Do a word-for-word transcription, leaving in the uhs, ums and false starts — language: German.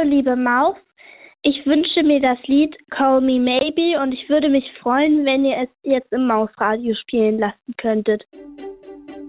liebe Maus. Ich wünsche mir das Lied Call Me Maybe und ich würde mich freuen, wenn ihr es jetzt im Mausradio spielen lassen könntet.